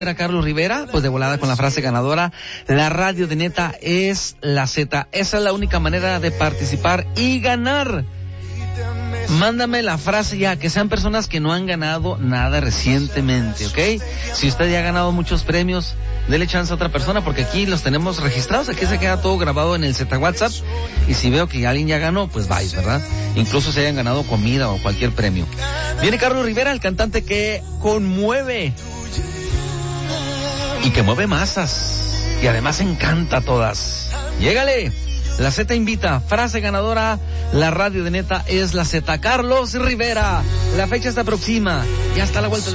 Era Carlos Rivera, pues de volada con la frase ganadora, la radio de neta es la Z. Esa es la única manera de participar y ganar. Mándame la frase ya, que sean personas que no han ganado nada recientemente, ¿ok? Si usted ya ha ganado muchos premios, dele chance a otra persona, porque aquí los tenemos registrados, aquí se queda todo grabado en el Z WhatsApp, y si veo que alguien ya ganó, pues vais, ¿verdad? Incluso se hayan ganado comida o cualquier premio. Viene Carlos Rivera, el cantante que conmueve y que mueve masas, y además encanta a todas. Llégale, la Z invita, frase ganadora, la radio de neta es la Z. Carlos Rivera, la fecha se aproxima, ya está a la vuelta.